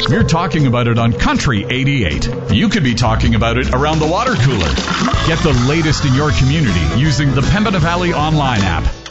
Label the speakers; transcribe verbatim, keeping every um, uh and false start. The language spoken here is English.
Speaker 1: We're talking about it on Country eighty-eight. You could be talking about it around the water cooler. Get the latest in your community using the Pembina Valley online app.